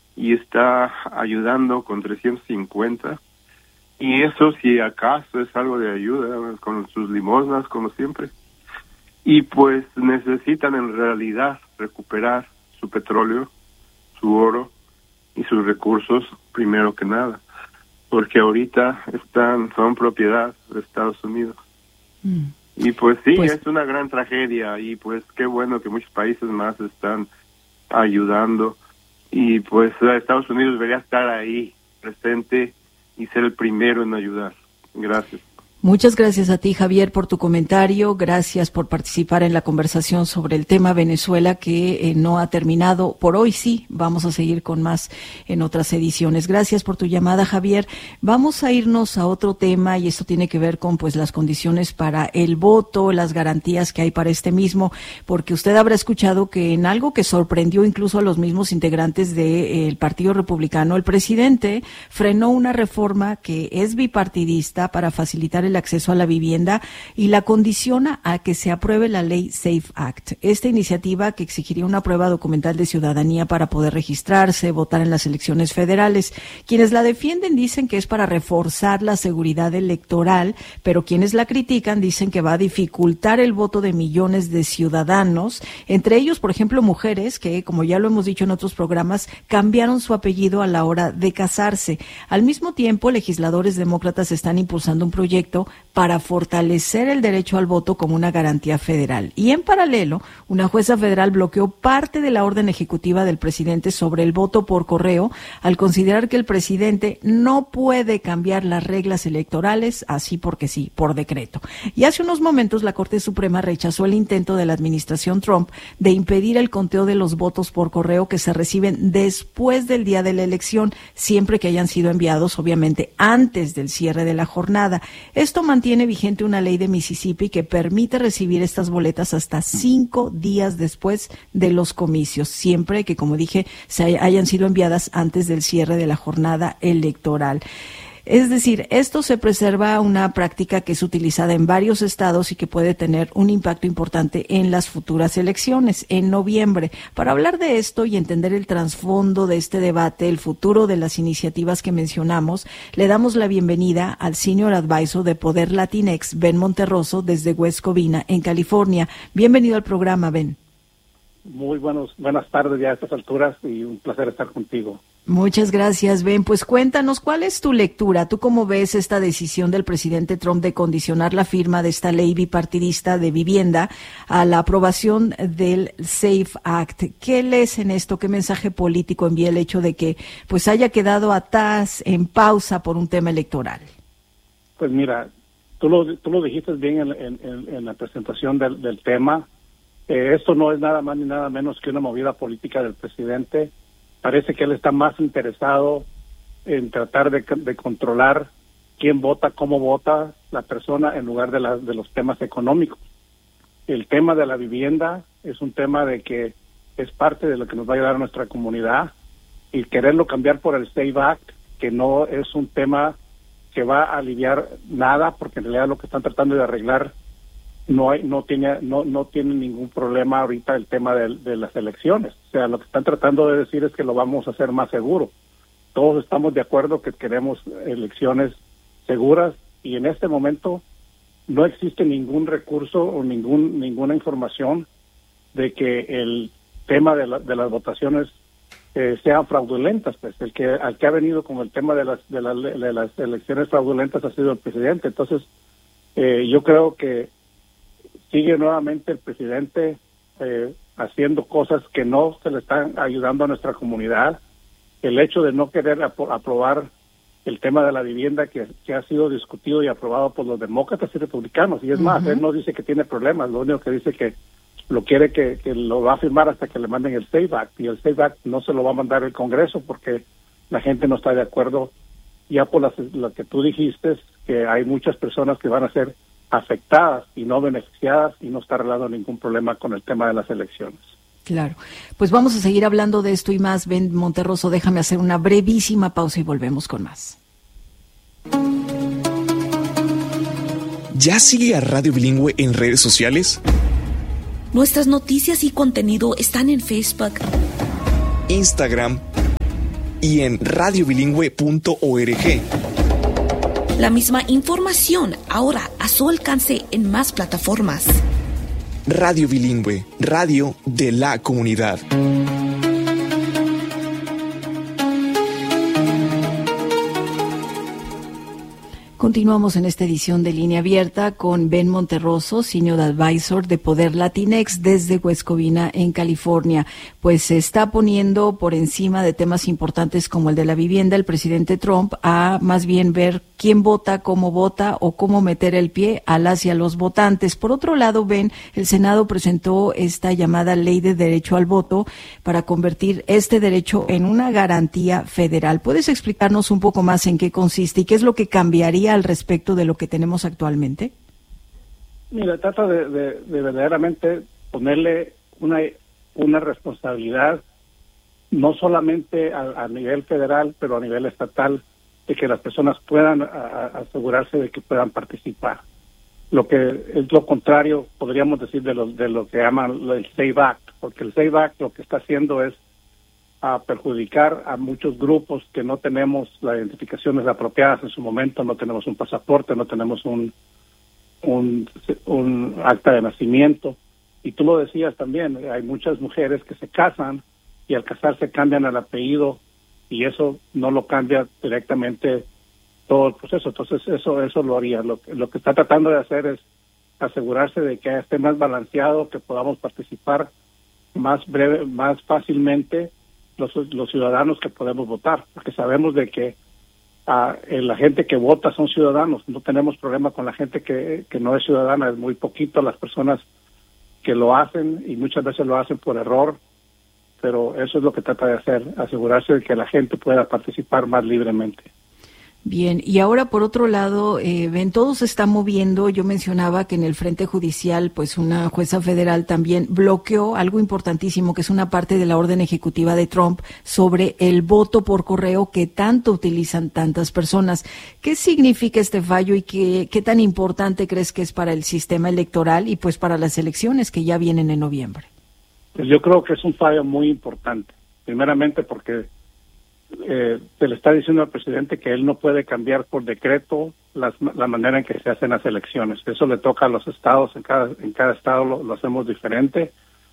y está ayudando con 350. Y eso, si acaso, es algo de ayuda, con sus limosnas, como siempre. Y pues necesitan en realidad recuperar su petróleo, su oro y sus recursos primero que nada, porque ahorita son propiedad de Estados Unidos. Y pues sí, es una gran tragedia, y pues qué bueno que muchos países más están ayudando, y pues Estados Unidos debería estar ahí presente y ser el primero en ayudar. Gracias. Muchas gracias a ti, Javier, por tu comentario. Gracias por participar en la conversación sobre el tema Venezuela, que no ha terminado por hoy. Sí, vamos a seguir con más en otras ediciones. Gracias por tu llamada, Javier. Vamos a irnos a otro tema, y esto tiene que ver con pues las condiciones para el voto, las garantías que hay para este mismo, porque usted habrá escuchado que en algo que sorprendió incluso a los mismos integrantes del Partido Republicano, el presidente frenó una reforma que es bipartidista para facilitar el acceso a la vivienda, y la condiciona a que se apruebe la ley SAFE Act. Esta iniciativa, que exigiría una prueba documental de ciudadanía para poder registrarse, votar en las elecciones federales. Quienes la defienden dicen que es para reforzar la seguridad electoral, pero quienes la critican dicen que va a dificultar el voto de millones de ciudadanos, entre ellos, por ejemplo, mujeres que, como ya lo hemos dicho en otros programas, cambiaron su apellido a la hora de casarse. Al mismo tiempo, legisladores demócratas están impulsando un proyecto para fortalecer el derecho al voto como una garantía federal. Y en paralelo, una jueza federal bloqueó parte de la orden ejecutiva del presidente sobre el voto por correo, al considerar que el presidente no puede cambiar las reglas electorales así porque sí, por decreto. Y hace unos momentos la Corte Suprema rechazó el intento de la administración Trump de impedir el conteo de los votos por correo que se reciben después del día de la elección, siempre que hayan sido enviados, obviamente, antes del cierre de la jornada. Esto mantiene vigente una ley de Mississippi que permite recibir estas boletas hasta 5 días después de los comicios, siempre que, como dije, hayan sido enviadas antes del cierre de la jornada electoral. Es decir, esto se preserva una práctica que es utilizada en varios estados y que puede tener un impacto importante en las futuras elecciones en noviembre. Para hablar de esto y entender el trasfondo de este debate, el futuro de las iniciativas que mencionamos, le damos la bienvenida al Senior Advisor de Poder Latinex, Ben Monterroso, desde West Covina, en California. Bienvenido al programa, Ben. Muy buenas tardes ya a estas alturas, y un placer estar contigo. Muchas gracias, Ben. Pues cuéntanos, ¿cuál es tu lectura? ¿Tú cómo ves esta decisión del presidente Trump de condicionar la firma de esta ley bipartidista de vivienda a la aprobación del SAFE Act? ¿Qué lees en esto? ¿Qué mensaje político envía el hecho de que pues haya quedado atrás, en pausa por un tema electoral? Pues mira, tú lo dijiste bien en la presentación del tema. Esto no es nada más ni nada menos que una movida política del presidente. Parece que él está más interesado en tratar de controlar quién vota, cómo vota la persona, en lugar de los temas económicos. El tema de la vivienda es un tema de que es parte de lo que nos va a ayudar a nuestra comunidad, y quererlo cambiar por el SAFE Act, que no es un tema que va a aliviar nada, porque en realidad lo que están tratando de arreglar no tiene ningún problema ahorita el tema de las elecciones. O sea, lo que están tratando de decir es que lo vamos a hacer más seguro. Todos estamos de acuerdo que queremos elecciones seguras, y en este momento no existe ningún recurso o ninguna información de que el tema de las votaciones sean fraudulentas. Pues al que ha venido con el tema de las elecciones fraudulentas ha sido el presidente. Entonces yo creo que sigue nuevamente el presidente haciendo cosas que no se le están ayudando a nuestra comunidad. El hecho de no querer aprobar el tema de la vivienda que ha sido discutido y aprobado por los demócratas y republicanos, y es más, él no dice que tiene problemas, lo único que dice que lo quiere que lo va a firmar hasta que le manden el SAFE Act, y el SAFE Act no se lo va a mandar el Congreso porque la gente no está de acuerdo, ya por lo que tú dijiste, que hay muchas personas que van a ser afectadas y no beneficiadas, y no está arreglando ningún problema con el tema de las elecciones. Claro, pues vamos a seguir hablando de esto y más. Ben Monterroso, déjame hacer una brevísima pausa y volvemos con más. ¿Ya sigue a Radio Bilingüe en redes sociales? Nuestras noticias y contenido están en Facebook, Instagram y en radiobilingüe.org. La misma información ahora a su alcance en más plataformas. Radio Bilingüe, radio de la comunidad. Continuamos en esta edición de Línea Abierta con Ben Monterroso, Senior Advisor de Poder Latinx desde West Covina, en California. Pues se está poniendo por encima de temas importantes como el de la vivienda el presidente Trump a más bien ver quién vota, cómo vota o cómo meter el pie a las y a los votantes. Por otro lado, Ben, el Senado presentó esta llamada Ley de Derecho al Voto para convertir este derecho en una garantía federal. ¿Puedes explicarnos un poco más en qué consiste y qué es lo que cambiaría al respecto de lo que tenemos actualmente? Mira, trata de verdaderamente ponerle una responsabilidad, no solamente a nivel federal, pero a nivel estatal, de que las personas puedan asegurarse de que puedan participar. Lo que es lo contrario, podríamos decir, de lo que llaman el SAVE Act, porque el SAVE Act lo que está haciendo es a perjudicar a muchos grupos que no tenemos las identificaciones apropiadas en su momento, no tenemos un pasaporte, no tenemos un acta de nacimiento. Y tú lo decías también, hay muchas mujeres que se casan y al casarse cambian el apellido y eso no lo cambia directamente todo el proceso. Entonces eso lo haría. Lo que está tratando de hacer es asegurarse de que esté más balanceado, que podamos participar más fácilmente los ciudadanos que podemos votar, porque sabemos de que la gente que vota son ciudadanos. No tenemos problema con la gente que no es ciudadana, es muy poquito las personas que lo hacen y muchas veces lo hacen por error, pero eso es lo que trata de hacer, asegurarse de que la gente pueda participar más libremente. Bien, y ahora por otro lado, ven, todo se está moviendo. Yo mencionaba que en el frente judicial, pues una jueza federal también bloqueó algo importantísimo, que es una parte de la orden ejecutiva de Trump sobre el voto por correo que tanto utilizan tantas personas. ¿Qué significa este fallo y qué tan importante crees que es para el sistema electoral y pues para las elecciones que ya vienen en noviembre? Pues yo creo que es un fallo muy importante, primeramente porque se le está diciendo al presidente que él no puede cambiar por decreto la manera en que se hacen las elecciones. Eso le toca a los estados, en cada estado lo hacemos diferente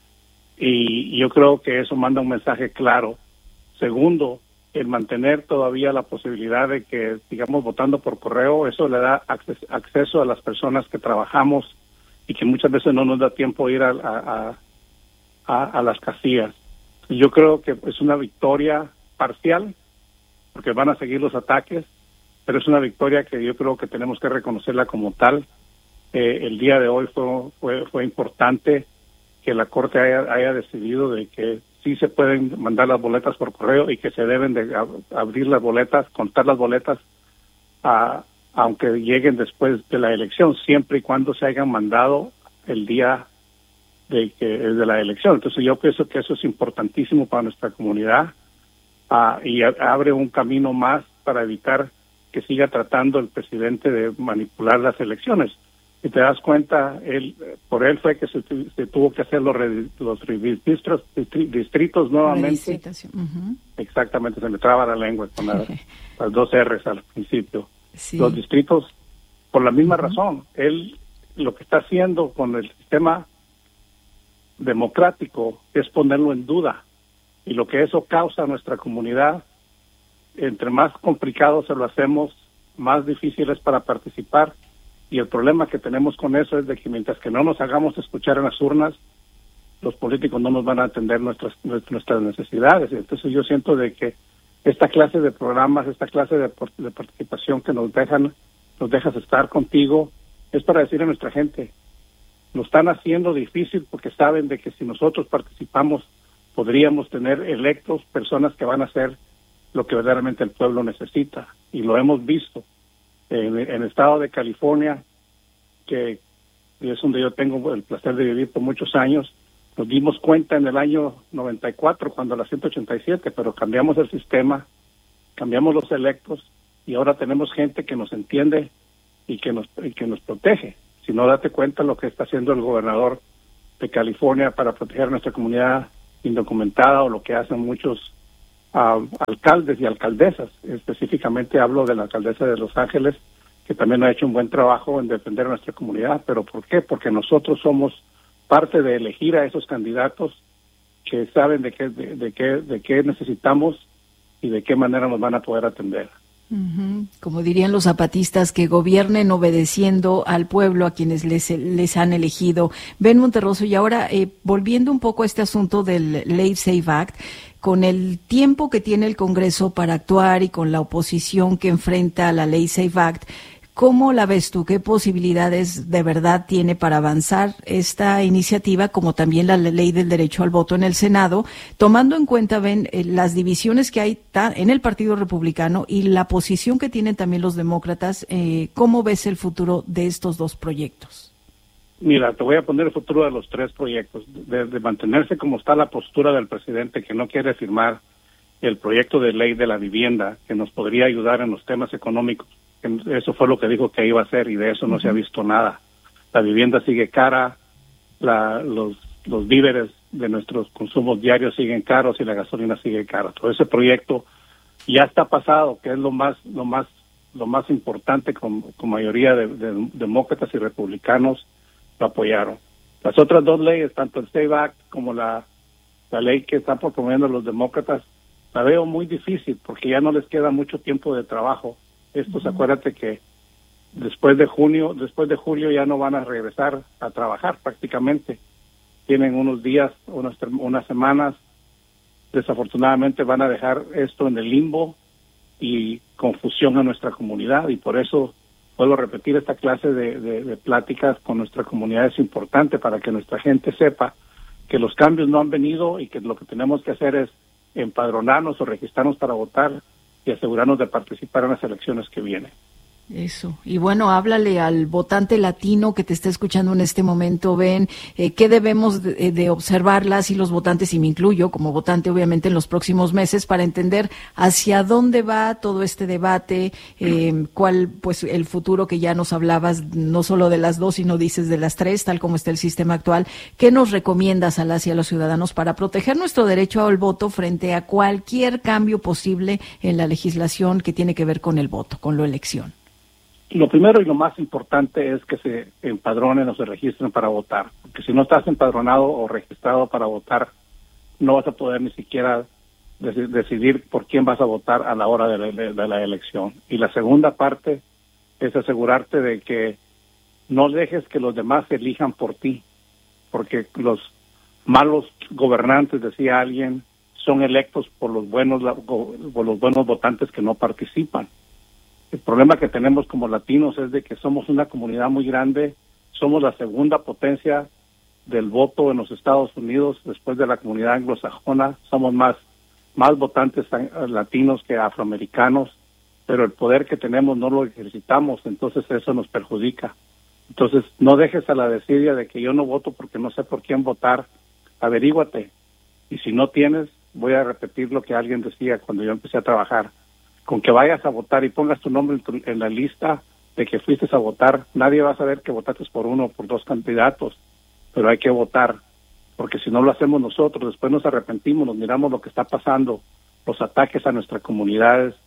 y yo creo que eso manda un mensaje claro. Segundo, el mantener todavía la posibilidad de que sigamos votando por correo, eso le da acceso a las personas que trabajamos y que muchas veces no nos da tiempo ir a las casillas. Yo creo que es una victoria parcial, porque van a seguir los ataques, pero es una victoria que yo creo que tenemos que reconocerla como tal. El día de hoy fue importante que la Corte haya decidido de que sí se pueden mandar las boletas por correo y que se deben de abrir las boletas, contar las boletas, aunque lleguen después de la elección, siempre y cuando se hayan mandado el día de la elección. Entonces yo pienso que eso es importantísimo para nuestra comunidad. Y abre un camino más para evitar que siga tratando el presidente de manipular las elecciones. Si te das cuenta, por él fue que se tuvo que hacer los distritos nuevamente. Uh-huh. Exactamente, se me traba la lengua con las dos R's al principio. Sí. Los distritos, por la misma razón, él lo que está haciendo con el sistema democrático es ponerlo en duda. Y lo que eso causa a nuestra comunidad, entre más complicado se lo hacemos, más difícil es para participar. Y el problema que tenemos con eso es de que mientras que no nos hagamos escuchar en las urnas, los políticos no nos van a atender nuestras necesidades. Entonces yo siento de que esta clase de programas, esta clase de participación que nos dejas estar contigo, es para decir a nuestra gente, lo están haciendo difícil porque saben de que si nosotros participamos, podríamos tener electos personas que van a hacer lo que verdaderamente el pueblo necesita. Y lo hemos visto en el estado de California, que es donde yo tengo el placer de vivir por muchos años. Nos dimos cuenta en el año 94, cuando la 187, pero cambiamos el sistema, cambiamos los electos, y ahora tenemos gente que nos entiende y que nos protege. Si no, date cuenta lo que está haciendo el gobernador de California para proteger a nuestra comunidad indocumentada, o lo que hacen muchos alcaldes y alcaldesas. Específicamente hablo de la alcaldesa de Los Ángeles, que también ha hecho un buen trabajo en defender a nuestra comunidad. ¿Pero por qué? Porque nosotros somos parte de elegir a esos candidatos que saben de qué necesitamos y de qué manera nos van a poder atender. Como dirían los zapatistas, que gobiernen obedeciendo al pueblo a quienes les han elegido. Ben Monterroso, y ahora volviendo un poco a este asunto del Late Safe Act, con el tiempo que tiene el Congreso para actuar y con la oposición que enfrenta a la Ley Safe Act, ¿cómo la ves tú? ¿Qué posibilidades de verdad tiene para avanzar esta iniciativa, como también la ley del derecho al voto en el Senado, tomando en cuenta, Ben, las divisiones que hay en el Partido Republicano y la posición que tienen también los demócratas? ¿Cómo ves el futuro de estos dos proyectos? Mira, te voy a poner el futuro de los tres proyectos. De mantenerse como está la postura del presidente, que no quiere firmar el proyecto de ley de la vivienda, que nos podría ayudar en los temas económicos. Eso fue lo que dijo que iba a hacer, y de eso no se ha visto nada. La vivienda sigue cara, los víveres de nuestros consumos diarios siguen caros y la gasolina sigue cara. Todo ese proyecto ya está pasado, que es lo más importante, con mayoría de demócratas y republicanos lo apoyaron. Las otras dos leyes, tanto el SAVE Act como la ley que están proponiendo los demócratas, la veo muy difícil porque ya no les queda mucho tiempo de trabajo. Estos, acuérdate que después de julio ya no van a regresar a trabajar prácticamente. Tienen unos días, unas semanas. Desafortunadamente van a dejar esto en el limbo y confusión a nuestra comunidad, y por eso puedo repetir, esta clase de pláticas con nuestra comunidad es importante para que nuestra gente sepa que los cambios no han venido y que lo que tenemos que hacer es empadronarnos o registrarnos para votar y asegurarnos de participar en las elecciones que vienen. Eso. Y bueno, háblale al votante latino que te está escuchando en este momento, Ben, ¿qué debemos de observarlas y los votantes, y me incluyo como votante obviamente, en los próximos meses, para entender hacia dónde va todo este debate, cuál, pues, el futuro que ya nos hablabas, no solo de las dos, sino dices de las tres, tal como está el sistema actual? ¿Qué nos recomiendas a las y a los ciudadanos para proteger nuestro derecho al voto frente a cualquier cambio posible en la legislación que tiene que ver con el voto, con la elección? Lo primero y lo más importante es que se empadronen o se registren para votar, porque si no estás empadronado o registrado para votar, no vas a poder ni siquiera decidir por quién vas a votar a la hora de la elección. Y la segunda parte es asegurarte de que no dejes que los demás elijan por ti, porque los malos gobernantes, decía alguien, son electos por los buenos votantes que no participan. El problema que tenemos como latinos es de que somos una comunidad muy grande, somos la segunda potencia del voto en los Estados Unidos después de la comunidad anglosajona, somos más votantes latinos que afroamericanos, pero el poder que tenemos no lo ejercitamos, entonces eso nos perjudica. Entonces no dejes a la desidia de que yo no voto porque no sé por quién votar, averíguate, y si no tienes, voy a repetir lo que alguien decía cuando yo empecé a trabajar: con que vayas a votar y pongas tu nombre en la lista de que fuiste a votar, nadie va a saber que votaste por uno o por dos candidatos, pero hay que votar, porque si no lo hacemos nosotros, después nos arrepentimos, nos miramos lo que está pasando, los ataques a nuestras comunidades,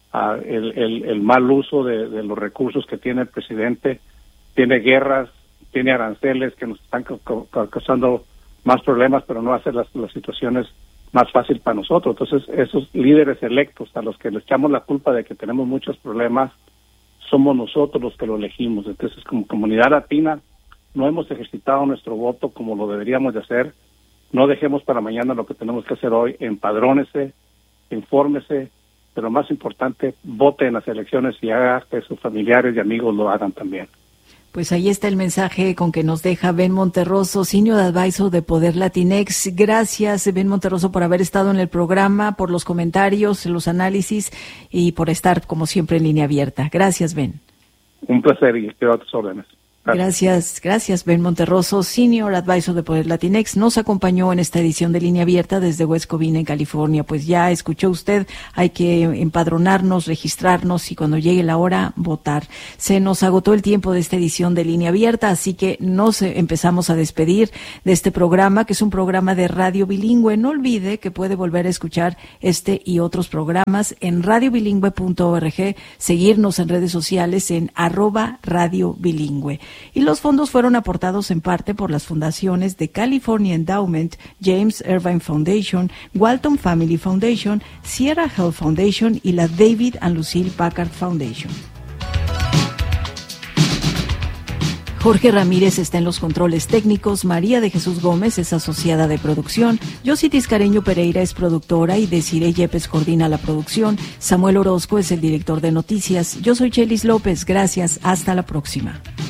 el mal uso de los recursos que tiene el presidente, tiene guerras, tiene aranceles que nos están causando más problemas, pero no hace las situaciones más fácil para nosotros. Entonces, esos líderes electos a los que les echamos la culpa de que tenemos muchos problemas, somos nosotros los que lo elegimos. Entonces, como comunidad latina, no hemos ejercitado nuestro voto como lo deberíamos de hacer. No dejemos para mañana lo que tenemos que hacer hoy. Empadrónese, infórmese, pero más importante, vote en las elecciones y haga que sus familiares y amigos lo hagan también. Pues ahí está el mensaje con que nos deja Ben Monterroso, Senior Advisor de Poder Latinex. Gracias, Ben Monterroso, por haber estado en el programa, por los comentarios, los análisis y por estar, como siempre, en línea abierta. Gracias, Ben. Un placer y quedo a tus órdenes. Gracias, Ben Monterroso, Senior Advisor de Poder Latinx, nos acompañó en esta edición de Línea Abierta desde West Covina, en California. Pues ya escuchó usted, hay que empadronarnos, registrarnos y cuando llegue la hora, votar. Se nos agotó el tiempo de esta edición de Línea Abierta, así que nos empezamos a despedir de este programa, que es un programa de radio bilingüe. No olvide que puede volver a escuchar este y otros programas en radiobilingüe.org, seguirnos en redes sociales en @radiobilingüe. Y los fondos fueron aportados en parte por las fundaciones de California Endowment, James Irvine Foundation, Walton Family Foundation, Sierra Health Foundation y la David and Lucille Packard Foundation. Jorge Ramírez está en los controles técnicos, María de Jesús Gómez es asociada de producción, Yossi Tiscareño Pereira es productora y Desiree Yepes coordina la producción, Samuel Orozco es el director de noticias. Yo soy Chelis López, gracias, hasta la próxima.